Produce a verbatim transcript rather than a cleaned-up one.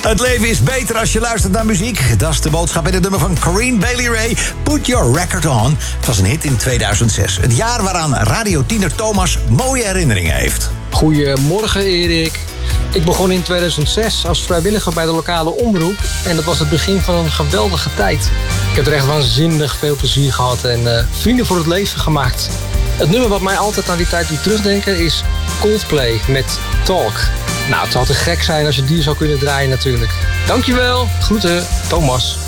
Het leven is beter als je luistert naar muziek. Dat is de boodschap in het nummer van Corinne Bailey Rae. Put Your Record On. Het was een hit in tweeduizend zes. Het jaar waaraan radiotiener Thomas mooie herinneringen heeft. Goedemorgen Erik. Ik begon in tweeduizend zes als vrijwilliger bij de lokale omroep. En dat was het begin van een geweldige tijd. Ik heb er echt waanzinnig veel plezier gehad en uh, vrienden voor het leven gemaakt. Het nummer wat mij altijd aan die tijd doet terugdenken is Coldplay met Talk. Nou, het zou te gek zijn als je die zou kunnen draaien natuurlijk. Dankjewel. Groeten, Thomas.